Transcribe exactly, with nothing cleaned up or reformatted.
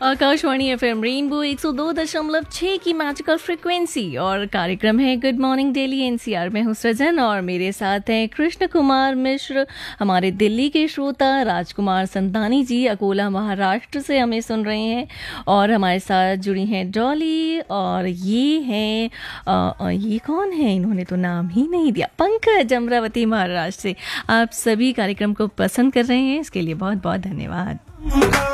Akashvani FM rainbow एक सौ दो दशमलव छह की मैजिकल फ्रिक्वेंसी और कार्यक्रम है गुड मॉर्निंग डेली एनसीआर में हूँ सृजन और मेरे साथ हैं कृष्ण कुमार मिश्र, हमारे दिल्ली के श्रोता राजकुमार संतानी जी अकोला महाराष्ट्र से हमें सुन रहे हैं और हमारे साथ जुड़ी हैं डॉली और ये हैं अ, ये कौन है, इन्होंने तो नाम ही नहीं दिया, पंकज अमरावती महाराष्ट्र से। आप सभी कार्यक्रम को पसंद कर रहे हैं, इसके लिए बहुत बहुत धन्यवाद।